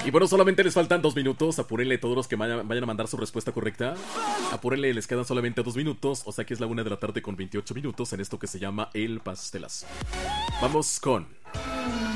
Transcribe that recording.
Y bueno, solamente les faltan 2 minutos. Apúrenle todos los que vayan a mandar su respuesta correcta. Apúrenle, les quedan solamente 2 minutos. O sea que es la 1 de la tarde con 28 minutos en esto que se llama El Pastelazo. Vamos con